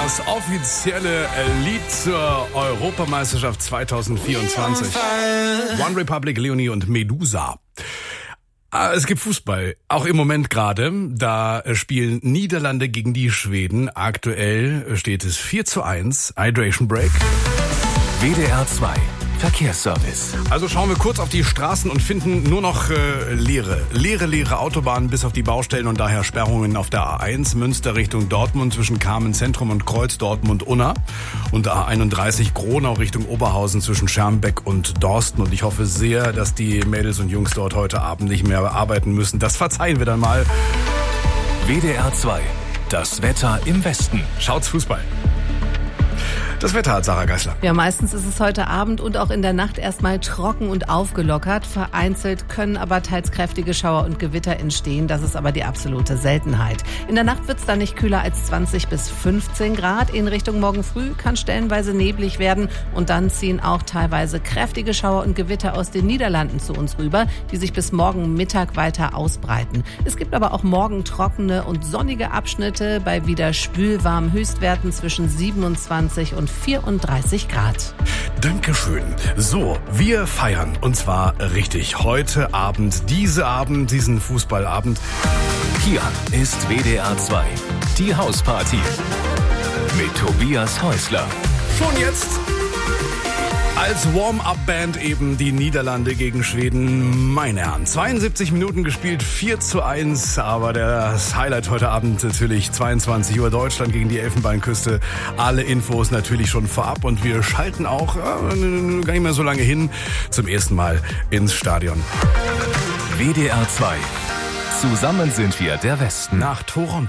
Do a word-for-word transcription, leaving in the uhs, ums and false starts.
Das offizielle Lied zur Europameisterschaft zwanzig vierundzwanzig. One Republic, Leonie und Medusa. Es gibt Fußball, auch im Moment gerade. Da spielen Niederlande gegen die Schweden. Aktuell steht es vier zu eins. Hydration Break. W D R zwei Verkehrsservice. Also schauen wir kurz auf die Straßen und finden nur noch äh, leere, leere, leere Autobahnen bis auf die Baustellen und daher Sperrungen auf der A eins, Münster Richtung Dortmund zwischen Kamen Zentrum und Kreuz Dortmund-Unna und A einunddreißig Gronau Richtung Oberhausen zwischen Schermbeck und Dorsten. Und ich hoffe sehr, dass die Mädels und Jungs dort heute Abend nicht mehr arbeiten müssen. Das verzeihen wir dann mal. W D R zwei, das Wetter im Westen. Schaut's Fußball. Das Wetter hat Sarah Geisler. Ja, meistens ist es heute Abend und auch in der Nacht erstmal trocken und aufgelockert. Vereinzelt können aber teils kräftige Schauer und Gewitter entstehen. Das ist aber die absolute Seltenheit. In der Nacht wird es dann nicht kühler als zwanzig bis fünfzehn Grad. In Richtung morgen früh kann stellenweise neblig werden. Und dann ziehen auch teilweise kräftige Schauer und Gewitter aus den Niederlanden zu uns rüber, die sich bis morgen Mittag weiter ausbreiten. Es gibt aber auch morgen trockene und sonnige Abschnitte bei wieder schwülwarmen Höchstwerten zwischen siebenundzwanzig und vierunddreißig Grad. Dankeschön. So, wir feiern und zwar richtig. Heute Abend, diese Abend, diesen Fußballabend. Hier ist W D R zwei, die Hausparty mit Tobias Häusler. Schon jetzt als Warm-Up-Band eben die Niederlande gegen Schweden. Meine Herren, zweiundsiebzig Minuten gespielt, vier zu eins. Aber das Highlight heute Abend natürlich zweiundzwanzig Uhr Deutschland gegen die Elfenbeinküste. Alle Infos natürlich schon vorab. Und wir schalten auch, äh, gar nicht mehr so lange hin, zum ersten Mal ins Stadion. W D R zwei. Zusammen sind wir der Westen. Nach Toronto.